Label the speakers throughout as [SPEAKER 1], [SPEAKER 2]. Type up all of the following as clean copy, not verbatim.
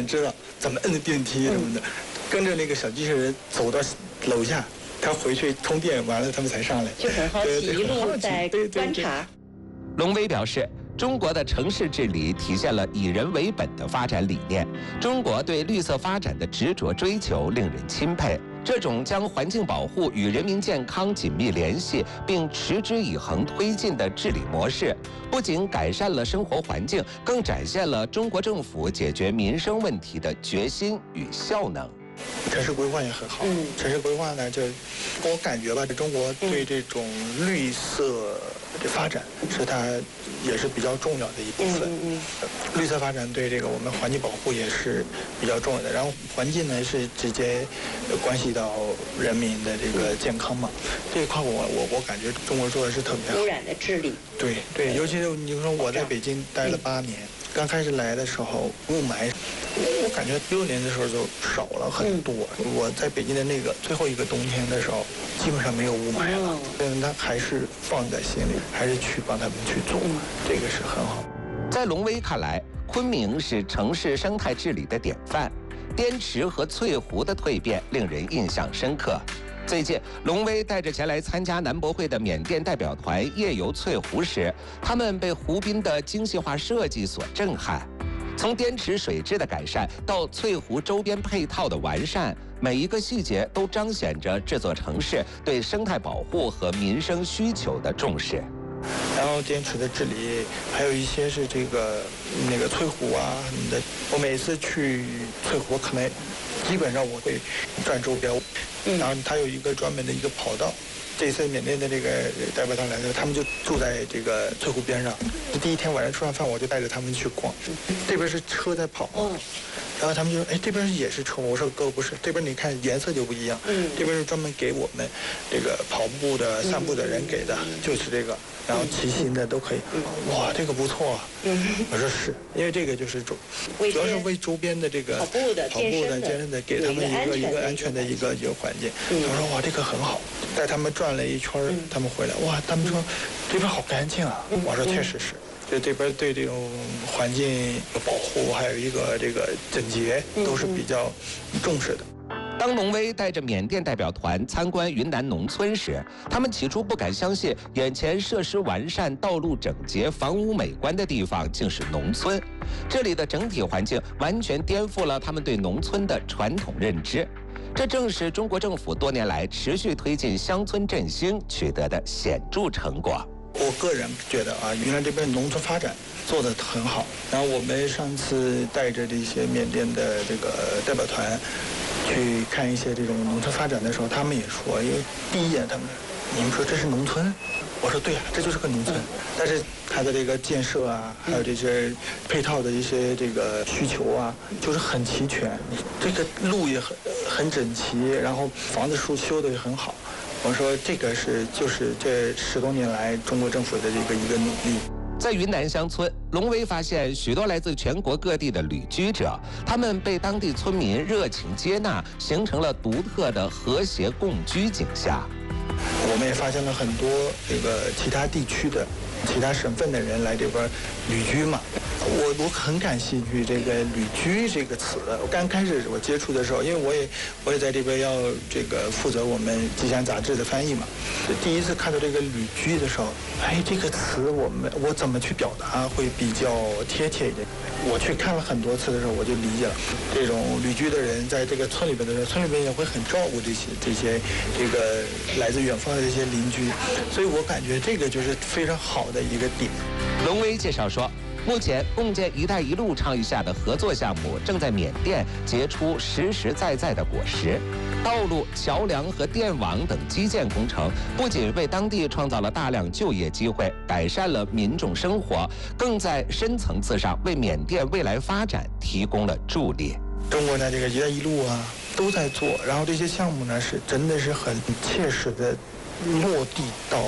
[SPEAKER 1] 知道怎么摁电梯什么的，跟着那个小机器人走到楼下，他回去充电完了，他们才上来，
[SPEAKER 2] 就很好奇，一路在观察。
[SPEAKER 3] 龙威表示，中国的城市治理体现了以人为本的发展理念，中国对绿色发展的执着追求令人钦佩。这种将环境保护与人民健康紧密联系，并持之以恒推进的治理模式，不仅改善了生活环境，更展现了中国政府解决民生问题的决心与效能。
[SPEAKER 1] 城市规划也很好，城市规划呢，就我感觉吧，中国对这种绿色的发展是它也是比较重要的一部分。绿色发展对这个我们环境保护也是比较重要的。然后环境呢是直接关系到人民的这个健康嘛，这一块我感觉中国做的是特别好。
[SPEAKER 2] 污染的治理。
[SPEAKER 1] 对，尤其是你说我在北京待了8年。刚开始来的时候，雾霾，我感觉6年的时候就少了很多。我在北京的那个最后一个冬天的时候，基本上没有雾霾了。但他还是放在心里，还是去帮他们去做，这个是很好。
[SPEAKER 3] 在龙威看来，昆明是城市生态治理的典范，滇池和翠湖的蜕变令人印象深刻。最近，龙威带着前来参加南博会的缅甸代表团夜游翠湖时，他们被湖滨的精细化设计所震撼。从滇池水质的改善到翠湖周边配套的完善，每一个细节都彰显着这座城市对生态保护和民生需求的重视。
[SPEAKER 1] 然后滇池的治理，还有一些是那个翠湖啊什么的。我每次去翠湖，可能基本上我会转周边。然后它有一个专门的一个跑道。这次缅甸的这个代表团来的，他们就住在这个翠湖边上。第一天晚上吃完饭，我就带着他们去逛。这边是车在跑，然后他们就说：“哎，这边也是车吗？”我说：“哥，不是，这边你看颜色就不一样。这边是专门给我们这个跑步的、散步的人给的，就是这个。然后骑行的都可以。哇，这个不错啊。我说是，因为这个就是主要是为周边的这个
[SPEAKER 2] 跑步的、健
[SPEAKER 1] 身的给他们一个安全的一个环境。他说：“哇，这个很好。”带他们转了一圈，他们回来，哇，他们说这边好干净啊。我说确实是。就这边对这种环境保护，还有一个这个整洁，都是比较重视的。
[SPEAKER 3] 当龙威带着缅甸代表团参观云南农村时，他们起初不敢相信，眼前设施完善、道路整洁、房屋美观的地方竟是农村。这里的整体环境完全颠覆了他们对农村的传统认知。这正是中国政府多年来持续推进乡村振兴取得的显著成果。
[SPEAKER 1] 我个人觉得啊，云南这边农村发展做得很好。然后我们上次带着这些缅甸的这个代表团去看一些这种农村发展的时候，他们也说，因为第一眼他们你们说这是农村，我说对呀，这就是个农村。但是它的这个建设啊，还有这些配套的一些这个需求啊，就是很齐全。这个路也很整齐，然后房子修得也很好。我说这个就是这10多年来中国政府的一个努力。
[SPEAKER 3] 在云南乡村，龙威发现许多来自全国各地的旅居者，他们被当地村民热情接纳，形成了独特的和谐共居景象。
[SPEAKER 1] 我们也发现了很多这个其他地区的、其他省份的人来这边旅居嘛。我很感兴趣这个“旅居”这个词。刚开始我接触的时候，因为我也在这边要这个负责我们《吉祥》杂志的翻译嘛。第一次看到这个“旅居”的时候，哎，这个词我怎么去表达会比较贴切一点？我去看了很多次的时候，我就理解了，这种旅居的人在这个村里边的人，村里边也会很照顾这些这个来自远方的这些邻居，所以我感觉这个就是非常好的一个点。
[SPEAKER 3] 龙威介绍说，目前共建“一带一路”倡议下的合作项目正在缅甸结出实实在在的果实。道路、桥梁和电网等基建工程不仅为当地创造了大量就业机会，改善了民众生活，更在深层次上为缅甸未来发展提供了助力。
[SPEAKER 1] 中国的这个“一带一路”啊都在做，然后这些项目呢是真的是很切实的落地到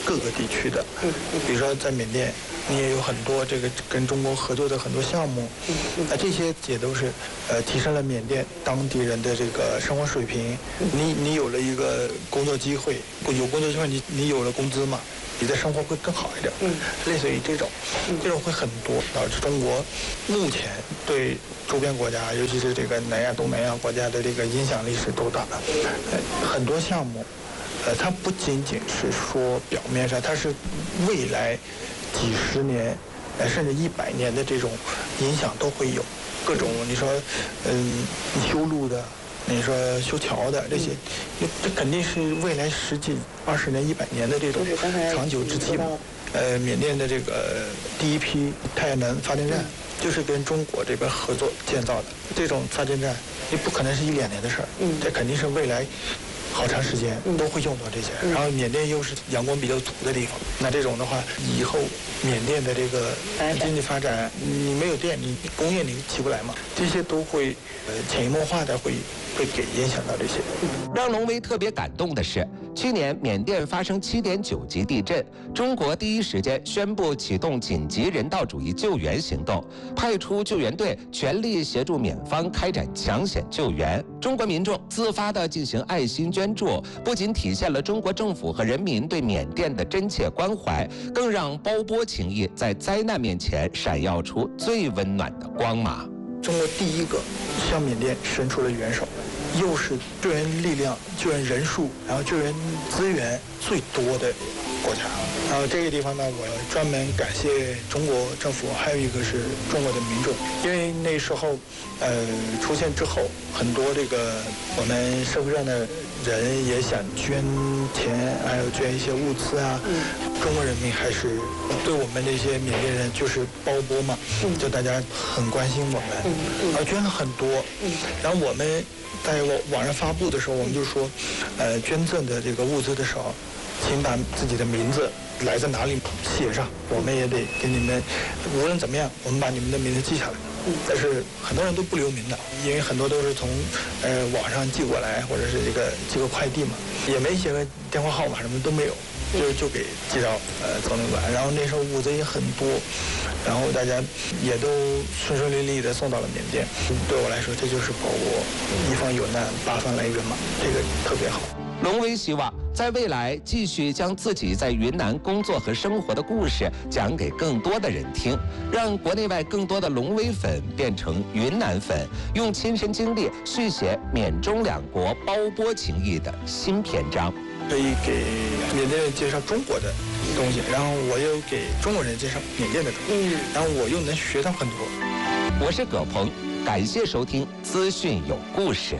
[SPEAKER 1] 各个地区的。比如说在缅甸，你也有很多这个跟中国合作的很多项目，那这些也都是提升了缅甸当地人的这个生活水平。你有了一个工作机会，有工作机会你有了工资嘛，你的生活会更好一点。类似于这种会很多，导致中国目前对周边国家，尤其是这个南亚、东南亚国家的这个影响力是多大的。很多项目，它不仅仅是说表面上，它是未来几十年，甚至100年的这种影响都会有。各种你说，修路的，你说修桥的这些，这肯定是未来10几、20年、100年的这种长久之计嘛。缅甸的这个第一批太阳能发电站，就是跟中国这边合作建造的。这种发电站，也不可能是1、2年的事儿，这肯定是未来好长时间都会用到这些。然后缅甸又是阳光比较足的地方，那这种的话，以后缅甸的这个经济发展，你没有电，你工业你起不来嘛，这些都会潜移默化的会给影响到这些。
[SPEAKER 3] 让龙威特别感动的是，去年缅甸发生7.9级地震，中国第一时间宣布启动紧急人道主义救援行动，派出救援队全力协助缅方开展抢险救援。中国民众自发地进行爱心捐助，不仅体现了中国政府和人民对缅甸的真切关怀，更让包波情谊在灾难面前闪耀出最温暖的光芒。
[SPEAKER 1] 中国第一个向缅甸伸出了援手，又是救援力量、救援人数，然后救援资源最多的国家。然后这个地方呢，我要专门感谢中国政府，还有一个是中国的民众，因为那时候，出现之后，很多这个我们社会上的人也想捐钱，还有捐一些物资啊。中国人民还是对我们这些缅甸人就是包波嘛，就大家很关心我们，捐了很多。然后我们在网上发布的时候，我们就说，捐赠的这个物资的时候，请把自己的名字来自哪里写上，我们也得给你们，无论怎么样，我们把你们的名字记下来。但是很多人都不留名的，因为很多都是从网上寄过来，或者是这个寄个快递嘛，也没写个电话号码，什么都没有，就给寄到总领馆。然后那时候物资也很多，然后大家也都顺顺利利的送到了缅甸。对我来说，这就是保国，一方有难八方来援嘛，这个特别好。
[SPEAKER 3] 龙威希望在未来继续将自己在云南工作和生活的故事讲给更多的人听，让国内外更多的龙威粉变成云南粉，用亲身经历续写缅中两国包波情谊的新篇章。
[SPEAKER 1] 可以给缅甸人介绍中国的东西，然后我又给中国人介绍缅甸的东西，然后我又能学到很多。
[SPEAKER 3] 我是葛鹏，感谢收听资讯有故事。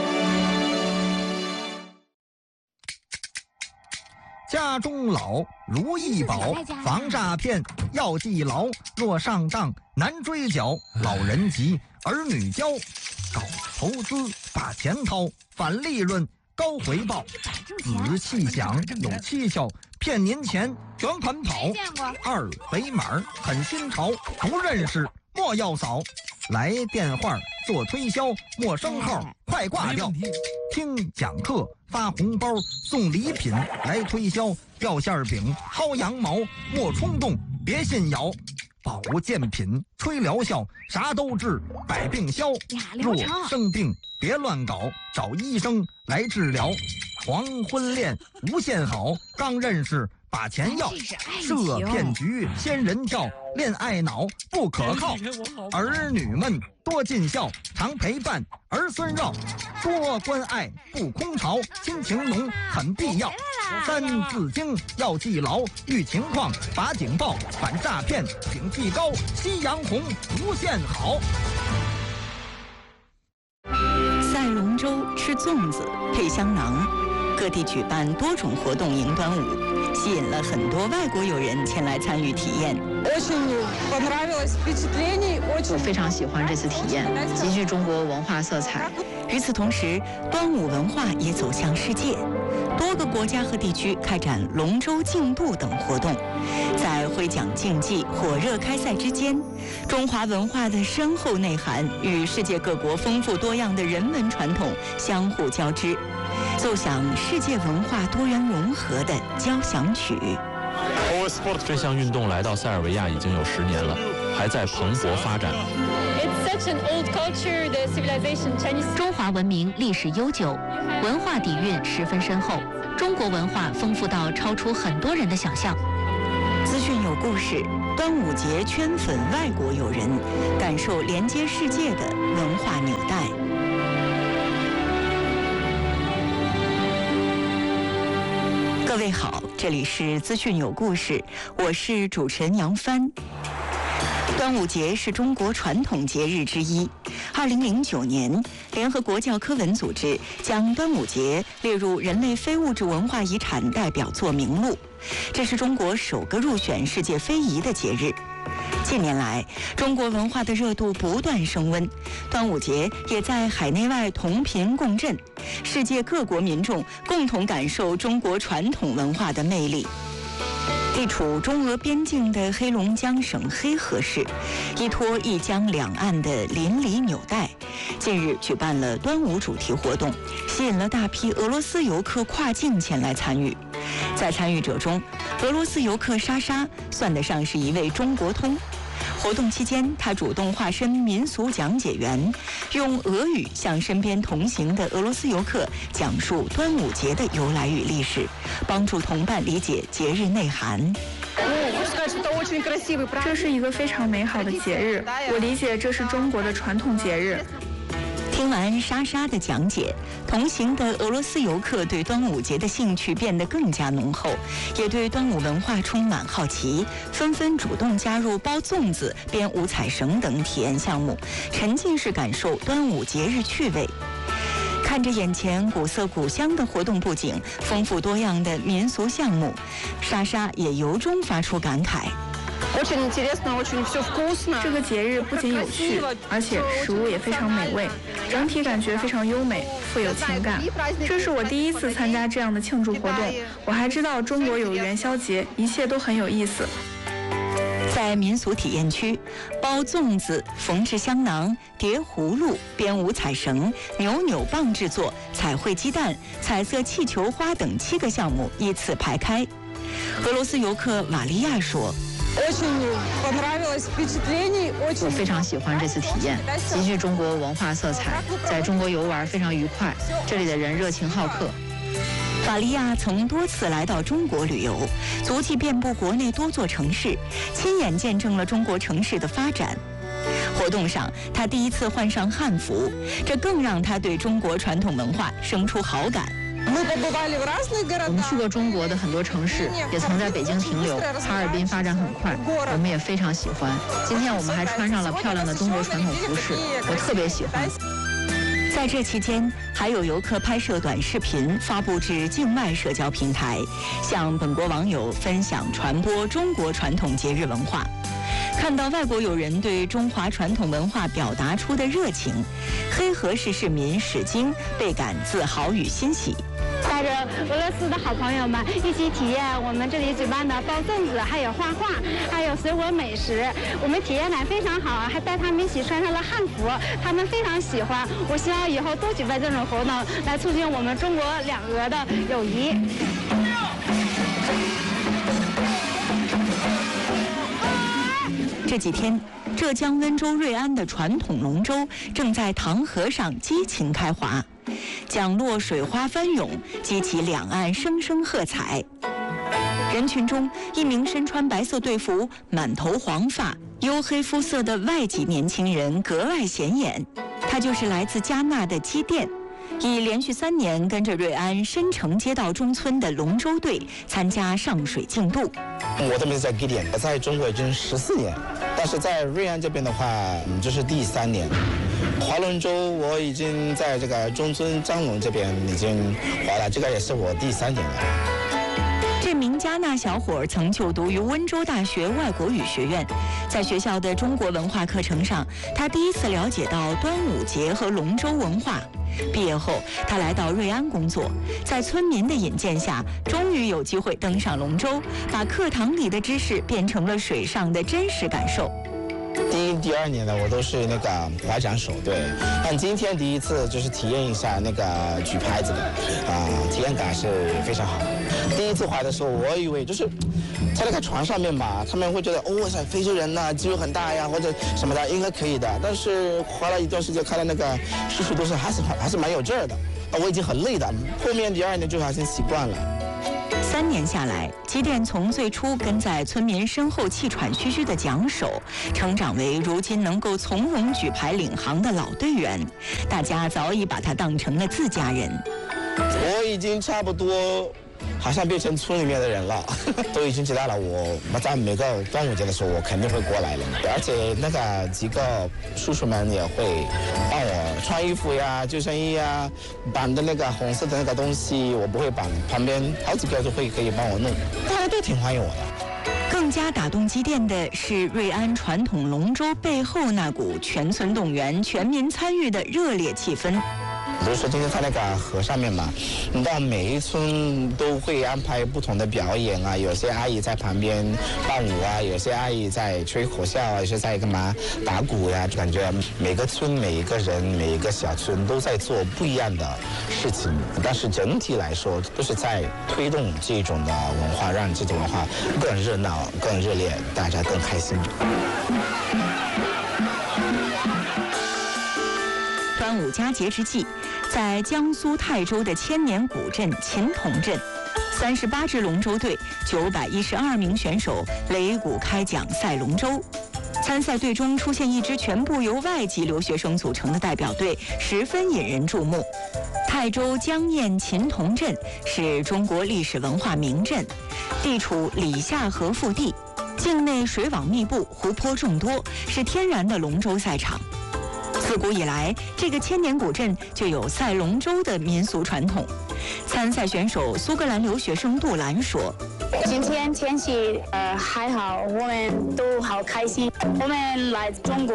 [SPEAKER 4] 家中老如意宝，防诈骗要记牢。若上当难追缴，老人急儿女教。搞投资把钱掏，返利润高回报。仔细想有蹊跷，骗您钱全款跑。二维码很新潮，不认识莫要扫。来电话做推销，陌生号快挂掉。听讲课发红包送礼品，来推销掉馅饼薅羊毛，莫冲动别信谣。保健品吹疗效，啥都治百病消。若生病别乱搞，找医生来治疗。黄昏恋无限好，刚认识把钱要。设骗局仙人跳，恋爱脑不可靠。儿女们多尽孝，常陪伴儿孙绕。多关爱不空巢，亲情浓很必要。三字经要记牢，遇情况把警报，反诈骗警惕高，夕阳红无限好。
[SPEAKER 5] 赛龙舟吃粽子配香囊，各地举办多种活动迎端午，吸引了很多外国友人前来参与体验。
[SPEAKER 6] 我非常喜欢这次体验，极具中国文化色彩。
[SPEAKER 5] 与此同时，端午文化也走向世界，多个国家和地区开展龙舟竞渡等活动，在挥桨竞技火热开赛之间，中华文化的深厚内涵与世界各国丰富多样的人文传统相互交织，奏响世界文化多元融合的交响曲。
[SPEAKER 7] 这项运动来到塞尔维亚已经有10年了，还在蓬勃发展。
[SPEAKER 8] 中华文明历史悠久，文化底蕴十分深厚，中国文化丰富到超出很多人的想象。
[SPEAKER 5] 资讯有故事，端午节圈粉外国友人，感受连接世界的文化纽带。各位好，这里是资讯有故事，我是主持人杨帆。端午节是中国传统节日之一。2009年，联合国教科文组织将端午节列入人类非物质文化遗产代表作名录，这是中国首个入选世界非遗的节日。近年来，中国文化的热度不断升温，端午节也在海内外同频共振，世界各国民众共同感受中国传统文化的魅力。地处中俄边境的黑龙江省黑河市，依托一江两岸的邻里纽带，近日举办了端午主题活动，吸引了大批俄罗斯游客跨境前来参与。在参与者中，俄罗斯游客莎莎算得上是一位中国通。活动期间，他主动化身民俗讲解员，用俄语向身边同行的俄罗斯游客讲述端午节的由来与历史，帮助同伴理解节日内涵。
[SPEAKER 9] 这是一个非常美好的节日，我理解这是中国的传统节日。
[SPEAKER 5] 听完莎莎的讲解，同行的俄罗斯游客对端午节的兴趣变得更加浓厚，也对端午文化充满好奇，纷纷主动加入包粽子、编五彩绳等体验项目，沉浸式感受端午节日趣味。看着眼前古色古香的活动布景、丰富多样的民俗项目，莎莎也由衷发出感慨。
[SPEAKER 9] 这个节日不仅有趣，而且食物也非常美味，整体感觉非常优美，富有情感。这是我第一次参加这样的庆祝活动，我还知道中国有元宵节，一切都很有意思。
[SPEAKER 5] 在民俗体验区，包粽子、缝制香囊、叠葫芦、编五彩绳、扭棒制作、彩绘鸡蛋、彩色气球花等7个项目依次排开。俄罗斯游客瓦利亚说：“
[SPEAKER 6] 我非常喜欢这次体验，极具中国文化色彩，在中国游玩非常愉快，这里的人热情好客。”
[SPEAKER 5] 瓦利亚曾多次来到中国旅游，足迹遍布国内多座城市，亲眼见证了中国城市的发展。活动上，他第一次换上汉服，这更让他对中国传统文化生出好感。
[SPEAKER 6] 我们去过中国的很多城市，也曾在北京停留。哈尔滨发展很快，我们也非常喜欢。今天我们还穿上了漂亮的中国传统服饰，我特别喜欢。
[SPEAKER 5] 在这期间，还有游客拍摄短视频发布至境外社交平台，向本国网友分享传播中国传统节日文化。看到外国友人对中华传统文化表达出的热情，黑河市市民史晶倍感自豪与欣喜。
[SPEAKER 10] 带着俄罗斯的好朋友们一起体验我们这里举办的包粽子，还有画画，还有水果美食，我们体验感非常好，还带他们一起穿上了汉服，他们非常喜欢。我希望以后多举办这种活动，来促进我们中国两俄的友谊。
[SPEAKER 5] 这几天，浙江温州瑞安的传统龙舟正在塘河上激情开划，桨落水花翻涌，激起两岸声声喝彩。人群中，一名身穿白色队服、满头黄发、黝黑肤色的外籍年轻人格外显眼，他就是来自加纳的基甸。已连续3年跟着瑞安深城街道中村的龙舟队参加上水竞渡。
[SPEAKER 11] 我的名字叫 Gideon， 我在中国已经14年，但是在瑞安这边的话，这是第3年。划龙舟我已经在这个中村张龙这边已经划了，这个也是我第3年了。
[SPEAKER 5] 这名加纳小伙曾就读于温州大学外国语学院，在学校的中国文化课程上，他第一次了解到端午节和龙舟文化。毕业后，他来到瑞安工作，在村民的引荐下，终于有机会登上龙舟，把课堂里的知识变成了水上的真实感受。
[SPEAKER 11] 第1 年、第2年的我都是那个划桨手，对。但今天第一次就是体验一下那个举牌子的，体验感是非常好。第一次划的时候，我以为就是在那个船上面吧，他们会觉得哇塞，非洲人呐，肌肉很大呀，或者什么的，应该可以的。但是划了一段时间，看到那个叔叔都是还是蛮有劲儿的。我已经很累的，后面第2年就好像习惯了。
[SPEAKER 5] 3年下来，基甸从最初跟在村民身后气喘吁吁的桨手，成长为如今能够从容举牌领航的老队员。大家早已把他当成了自家人。
[SPEAKER 11] 我已经差不多好像变成村里面的人了，都已经知道了。我在每个端午节的时候，我肯定会过来的。而且那个几个叔叔们也会帮我穿衣服呀、救生衣呀，绑的那个红色的那个东西我不会绑，旁边好几个就可以帮我弄，大家都挺欢迎我的。
[SPEAKER 5] 更加打动基甸的是瑞安传统龙舟背后那股全村动员、全民参与的热烈气氛。
[SPEAKER 11] 比如说今天在那个河上面嘛，你到每一村都会安排不同的表演啊，有些阿姨在旁边伴舞啊，有些阿姨在吹口哨啊，有些在干嘛打鼓呀，就感觉每个村、每一个人、每一个小村都在做不一样的事情，但是整体来说都是在推动这种的文化，让这种文化更热闹、更热烈，大家更开心。
[SPEAKER 5] 端午佳节之际，在江苏泰州的千年古镇秦同镇，38支龙舟队、912名选手擂鼓开桨赛龙舟。参赛队中出现一支全部由外籍留学生组成的代表队，十分引人注目。泰州江堰秦同镇是中国历史文化名镇，地处里夏河腹地，境内水网密布，湖泊众多，是天然的龙舟赛场。自古以来，这个千年古镇就有赛龙舟的民俗传统。参赛选手苏格兰留学生杜兰说：“
[SPEAKER 10] 今天天气还好，我们都好开心。我们来中国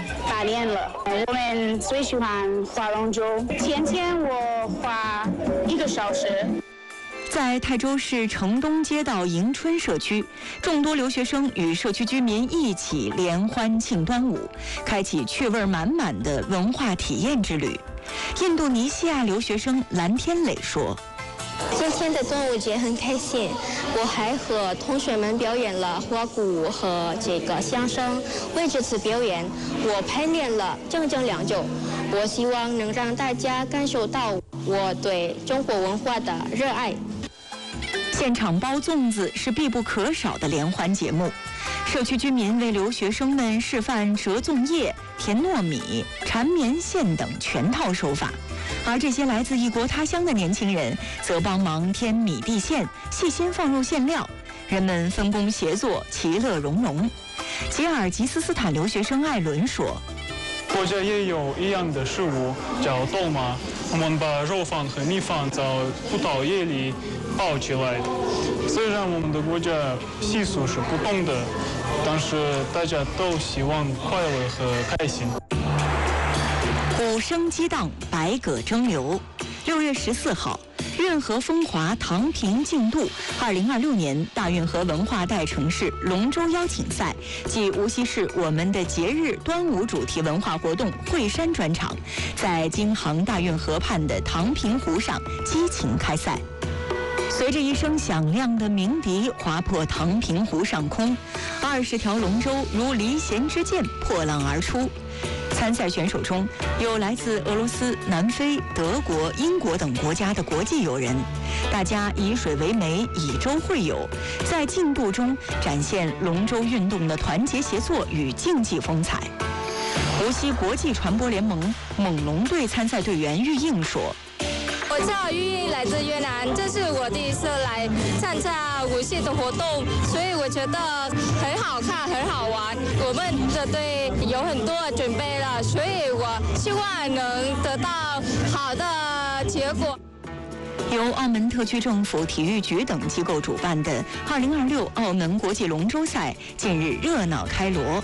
[SPEAKER 10] 8年了，我们最喜欢划龙舟。天天我划1个小时。”
[SPEAKER 5] 在泰州市城东街道迎春社区，众多留学生与社区居民一起联欢庆端午，开启趣味满满的文化体验之旅。印度尼西亚留学生蓝天磊说：“
[SPEAKER 12] 今天的端午节很开心，我还和同学们表演了花鼓和这个相声。为这次表演，我排练了整整2周。我希望能让大家感受到我对中国文化的热爱。”
[SPEAKER 5] 现场包粽子是必不可少的联欢节目，社区居民为留学生们示范折粽叶、甜糯米、缠棉线等全套手法，而这些来自异国他乡的年轻人则帮忙添米地线，细心放入馅料，人们分工协作，其乐融融。吉尔吉斯斯坦留学生艾伦说：“
[SPEAKER 13] 国家也有一样的食物叫豆麻，我们把肉放和米放在葡萄叶里包起来。虽然我们的国家习俗是不同的，但是大家都希望快乐和开心。”
[SPEAKER 5] 鼓声激荡，百舸争流。6月14号，运河风华唐平竞渡2026年大运河文化代城市龙舟邀请赛暨无锡市我们的节日端午主题文化活动惠山专场，在京杭大运河畔的唐平湖上激情开赛。随着一声响亮的鸣笛划破唐平湖上空，20条龙舟如离弦之箭破浪而出。参赛选手中有来自俄罗斯、南非、德国、英国等国家的国际友人，大家以水为媒，以舟会友，在竞渡中展现龙舟运动的团结协作与竞技风采。无锡国际传播联盟猛龙队参赛队员玉应说：“
[SPEAKER 14] 我叫玉英，来自越南，这是我第一次来参加无锡的活动，所以我觉得很好看，很好玩。我们的队有很多准备了，所以我希望能得到好的结果。”
[SPEAKER 5] 由澳门特区政府体育局等机构主办的2026澳门国际龙舟赛近日热闹开锣。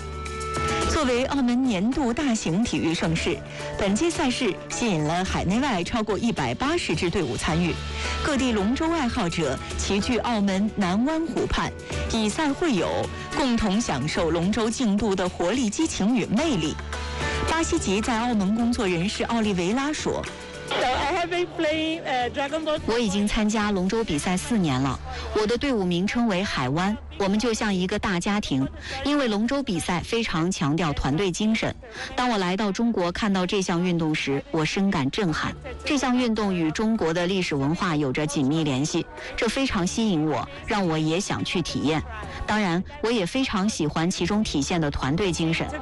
[SPEAKER 5] 作为澳门年度大型体育盛事，本届赛事吸引了海内外超过180支队伍参与，各地龙舟爱好者齐聚澳门南湾湖畔，以赛会友，共同享受龙舟竞渡的活力、激情与魅力。巴西籍在澳门工作人士奥利维拉说。
[SPEAKER 8] 我已经参加龙舟比赛4年了，我的队伍名称为海湾，我们就像一个大家庭。因为龙舟比赛非常强调团队精神。当我来到中国看到这项运动时，我深感震撼。这项运动与中国的历史文化有着紧密联系，这非常吸引我，让我也想去体验。当然，我也非常喜欢其中体现的团队精神。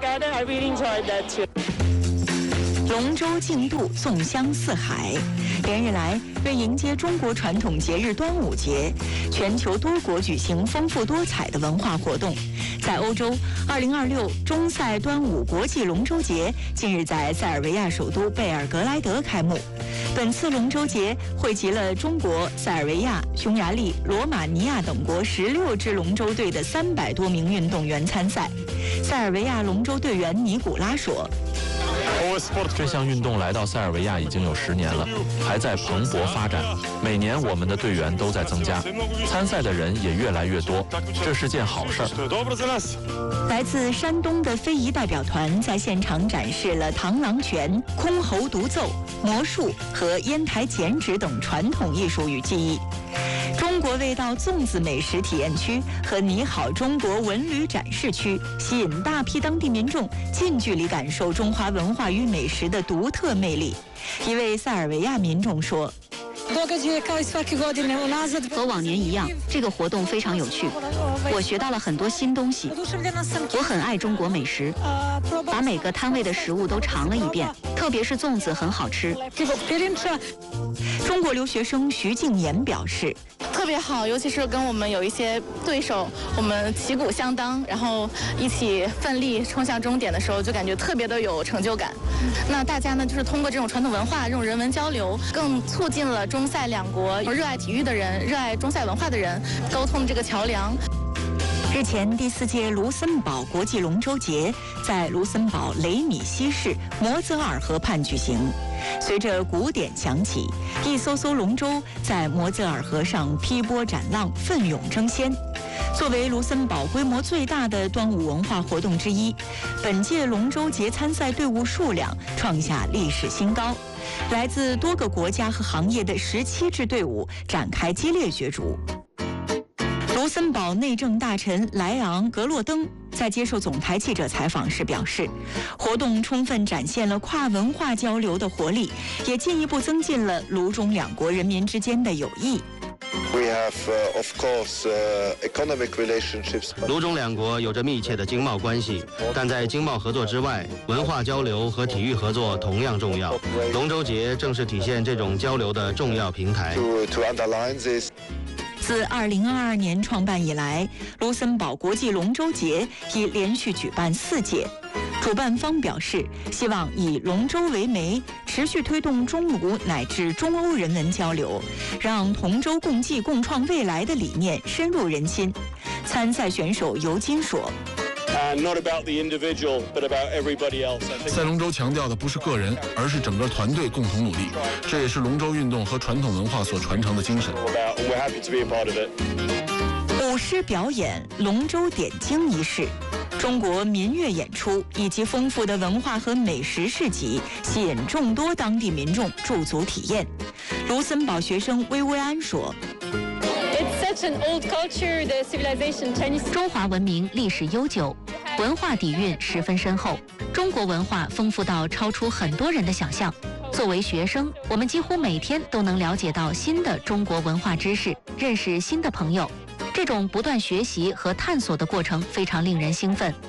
[SPEAKER 5] 龙舟竞渡纵香四海，连日来为迎接中国传统节日端午节，全球多国举行丰富多彩的文化活动。在欧洲，2026中塞端午国际龙舟节近日在塞尔维亚首都贝尔格莱德开幕。本次龙舟节汇集了中国、塞尔维亚、匈牙利、罗马尼亚等国16支龙舟队的300多名运动员参赛。塞尔维亚龙舟队员尼古拉说。
[SPEAKER 7] 这项运动来到塞尔维亚已经有10年了，还在蓬勃发展。每年我们的队员都在增加，参赛的人也越来越多，这是件好事儿。
[SPEAKER 5] 来自山东的非遗代表团在现场展示了螳螂拳、箜篌独奏、魔术和烟台剪纸等传统艺术与技艺。中国味道粽子美食体验区和你好中国文旅展示区吸引大批当地民众近距离感受中华文化与美食的独特魅力。一位塞尔维亚民众说，
[SPEAKER 8] 和往年一样，这个活动非常有趣，我学到了很多新东西。我很爱中国美食，把每个摊位的食物都尝了一遍，特别是粽子很好吃。
[SPEAKER 5] 中国留学生徐静言表示，
[SPEAKER 15] 特别好，尤其是跟我们有一些对手，我们旗鼓相当，然后一起奋力冲向终点的时候，就感觉特别的有成就感。那大家呢，就是通过这种传统文化、这种人文交流，更促进了中塞两国热爱体育的人、热爱中塞文化的人沟通这个桥梁。
[SPEAKER 5] 日前，第4届卢森堡国际龙舟节在卢森堡雷米西市摩泽尔河畔举行。随着鼓点响起，一艘艘龙舟在摩泽尔河上劈波斩浪，奋勇争先。作为卢森堡规模最大的端午文化活动之一，本届龙舟节参赛队伍数量创下历史新高，来自多个国家和行业的17支队伍展开激烈角逐。卢森堡内政大臣莱昂·格洛登在接受总台记者采访时表示，活动充分展现了跨文化交流的活力，也进一步增进了卢中两国人民之间的友谊。
[SPEAKER 16] 卢中两国有着密切的经贸关系，但在经贸合作之外，文化交流和体育合作同样重要。龙舟节正是体现这种交流的重要平台。
[SPEAKER 5] 自2022年创办以来，卢森堡国际龙舟节已连续举办4届。主办方表示，希望以龙舟为媒，持续推动中卢乃至中欧人文交流，让同舟共济共创未来的理念深入人心。参赛选手尤金说，
[SPEAKER 17] 赛龙舟强调的不是个人，而是整个团队共同努力，这也是龙舟运动和传统文化所传承的精神。
[SPEAKER 5] 舞狮表演、龙舟点睛仪式、中国民乐演出以及丰富的文化和美食市集，吸引众多当地民众驻足体验。卢森堡学生薇薇安说，
[SPEAKER 8] 中华文明历史悠久，文化底蕴十分深厚，中国文化丰富到超出很多人的想象。作为学生，我们几乎每天都能了解到新的中国文化知识，认识新的朋友。这种不断学习和探索的过程非常令人兴奋。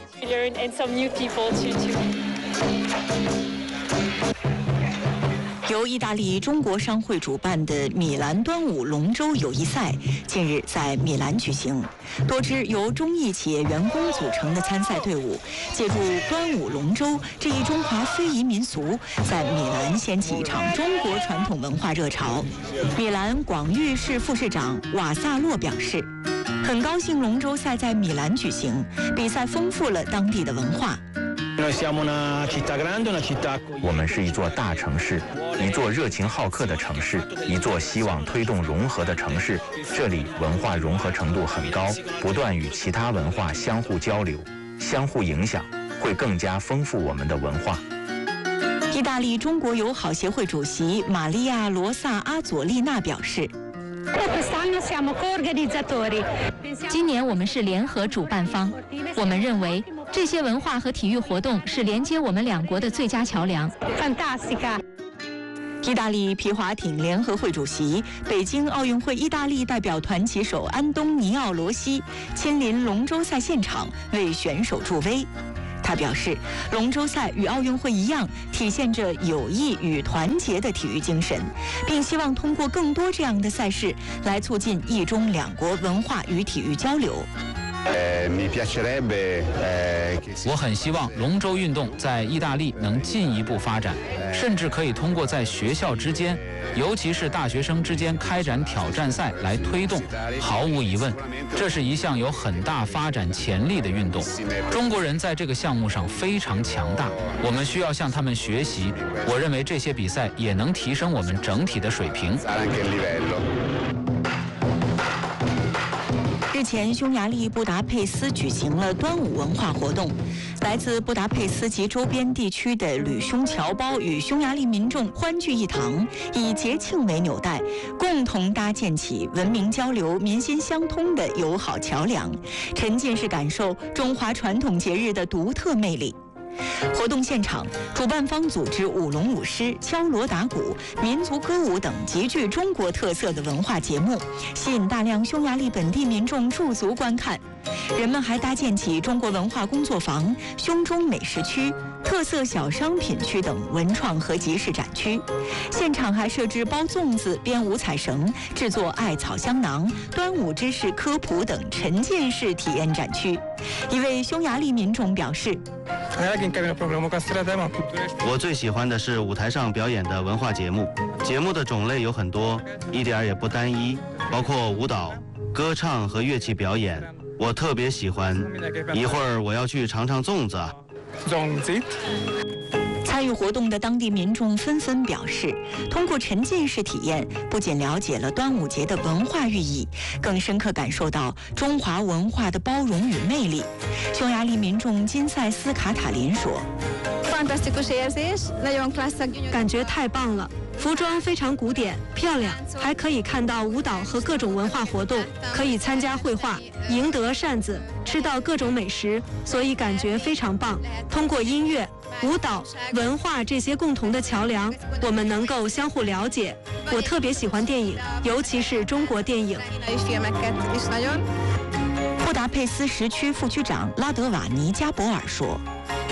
[SPEAKER 5] 由意大利中国商会主办的米兰端午龙舟友谊赛近日在米兰举行，多支由中意企业员工组成的参赛队伍，借助端午龙舟这一中华非遗民俗，在米兰掀起一场中国传统文化热潮。米兰广域市副市长瓦萨洛表示，很高兴龙舟赛在米兰举行，比赛丰富了当地的文化。
[SPEAKER 18] 我们是一座大城市，一座热情好客的城市，一座希望推动融合的城市。这里文化融合程度很高，不断与其他文化相互交流、相互影响，会更加丰富我们的文化。
[SPEAKER 5] 意大利中国友好协会主席玛利亚·罗萨·阿佐丽娜表示。
[SPEAKER 8] 今年我们是联合主办方，我们认为这些文化和体育活动是连接我们两国的最佳桥梁。
[SPEAKER 5] 意大利皮划艇联合会主席、北京奥运会意大利代表团旗手安东尼奥·罗西亲临龙舟赛现场为选手助威。他表示，龙舟赛与奥运会一样，体现着友谊与团结的体育精神，并希望通过更多这样的赛事来促进意中两国文化与体育交流。
[SPEAKER 19] 我很希望龙舟运动在意大利能进一步发展，甚至可以通过在学校之间，尤其是大学生之间开展挑战赛来推动。毫无疑问，这是一项有很大发展潜力的运动。中国人在这个项目上非常强大，我们需要向他们学习。我认为这些比赛也能提升我们整体的水平。
[SPEAKER 5] 日前，匈牙利布达佩斯举行了端午文化活动。来自布达佩斯及周边地区的吕匈侨胞与匈牙利民众欢聚一堂，以节庆为纽带，共同搭建起文明交流、民心相通的友好桥梁，沉浸式感受中华传统节日的独特魅力。活动现场，主办方组织舞龙舞狮、敲锣打鼓、民族歌舞等极具中国特色的文化节目，吸引大量匈牙利本地民众驻足观看。人们还搭建起中国文化工作坊、匈中美食区、特色小商品区等文创和集市展区。现场还设置包粽子、编五彩绳、制作艾草香囊、端午知识科普等沉浸式体验展区。一位匈牙利民众表示，
[SPEAKER 16] 我最喜欢的是舞台上表演的文化节目，节目的种类有很多，一点也不单一，包括舞蹈、歌唱和乐器表演，我特别喜欢。一会儿我要去尝尝粽子。
[SPEAKER 5] 参与活动的当地民众纷纷表示，通过沉浸式体验，不仅了解了端午节的文化寓意，更深刻感受到中华文化的包容与魅力。匈牙利民众金塞斯卡塔林说：“
[SPEAKER 20] 感觉太棒了。服装非常古典漂亮，还可以看到舞蹈和各种文化活动，可以参加绘画、赢得扇子，吃到各种美食，所以感觉非常棒。通过音乐、舞蹈、文化这些共同的桥梁，我们能够相互了解。我特别喜欢电影，尤其是中国电影。”
[SPEAKER 5] 布达佩斯时区副区长拉德瓦尼加博尔说：“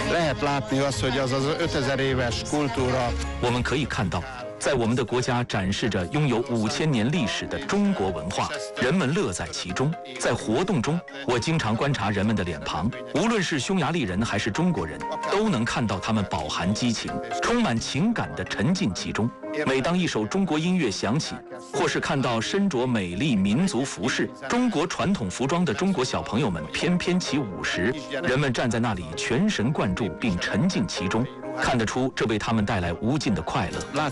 [SPEAKER 21] 我们可以看到，在我们的国家展示着拥有5000年历史的中国文化，人们乐在其中。在活动中，我经常观察人们的脸庞，无论是匈牙利人还是中国人，都能看到他们饱含激情、充满情感地沉浸其中。每当一首中国音乐响起，或是看到身着美丽民族服饰、中国传统服装的中国小朋友们翩翩起舞时，人们站在那里全神贯注并沉浸其中，看得出这为他们带来无尽的快乐。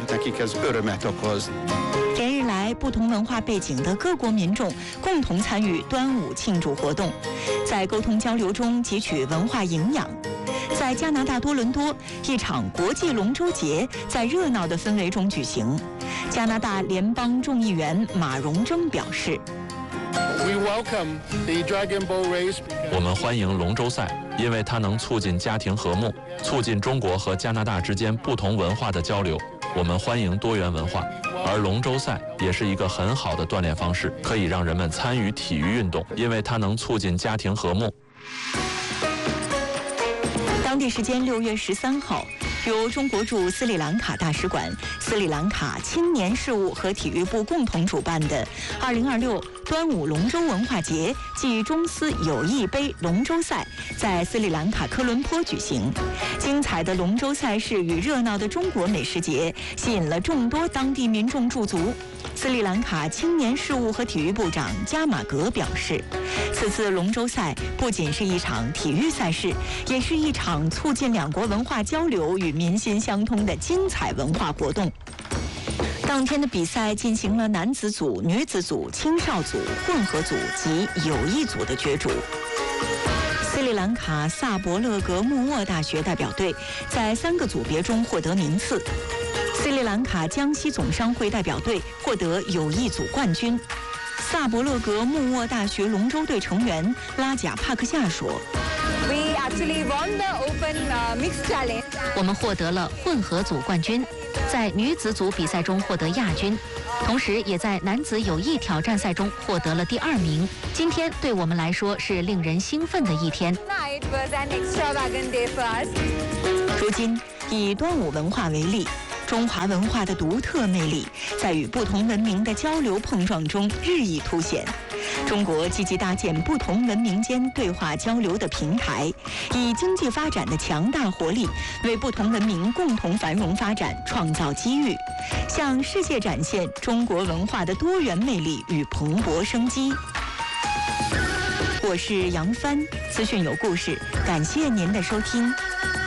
[SPEAKER 5] 连日来，不同文化背景的各国民众共同参与端午庆祝活动，在沟通交流中汲取文化营养。在加拿大多伦多，一场国际龙舟节在热闹的氛围中举行。加拿大联邦众议员马荣征表示：“
[SPEAKER 7] 我们欢迎龙舟赛，因为它能促进家庭和睦，促进中国和加拿大之间不同文化的交流。我们欢迎多元文化，而龙舟赛也是一个很好的锻炼方式，可以让人们参与体育运动，因为它能促进家庭和睦。”
[SPEAKER 5] 当地时间6月13号， 由中国驻斯里兰卡大使馆、斯里兰卡青年事务和体育部共同主办的2026端午龙舟文化节暨中斯友谊杯龙舟赛在斯里兰卡科伦坡举行。精彩的龙舟赛事与热闹的中国美食节吸引了众多当地民众驻足。斯里兰卡青年事务和体育部长加马格表示，此次龙舟赛不仅是一场体育赛事，也是一场促进两国文化交流与民心相通的精彩文化活动。当天的比赛进行了男子组、女子组、青少组、混合组及友谊组的角逐。斯里兰卡萨伯勒格穆沃大学代表队在3个组别中获得名次。斯里兰卡江西总商会代表队获得友谊组冠军。萨伯勒格穆沃大学龙舟队成员拉贾帕克夏说：“
[SPEAKER 8] 我们获得了混合组冠军，在女子组比赛中获得亚军，同时也在男子友谊挑战赛中获得了第2名。今天对我们来说是令人兴奋的一天。”如今，以端午文化为例。中华文化的独特魅力在与不同文明的交流碰撞中日益凸显。中国积极搭建不同文明间对话交流的平台，以经济发展的强大活力为不同文明共同繁荣发展创造机遇，向世界展现中国文化的多元魅力与蓬勃生机。我是杨帆，资讯有故事，感谢您的收听。